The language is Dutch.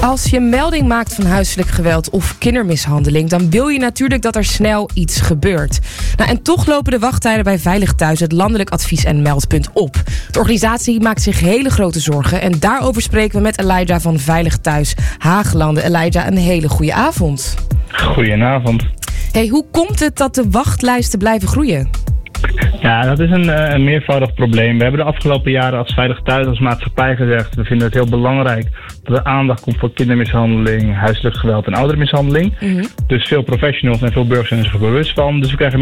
Als je melding maakt van huiselijk geweld of kindermishandeling, dan wil je natuurlijk dat er snel iets gebeurt. En toch lopen de wachttijden bij Veilig Thuis, het landelijk advies- en meldpunt, op. De organisatie maakt zich hele grote zorgen en daarover spreken we met Elijah van Veilig Thuis Haaglanden. Elijah, een hele goede avond. Goedenavond. Hey, hoe komt het dat de wachtlijsten blijven groeien? Ja, dat is een meervoudig probleem. We hebben de afgelopen jaren als Veilig Thuis, als maatschappij gezegd, we vinden het heel belangrijk dat er aandacht komt voor kindermishandeling, huiselijk geweld en oudermishandeling. Dus veel professionals en veel burgers zijn zich er bewust van. Dus we krijgen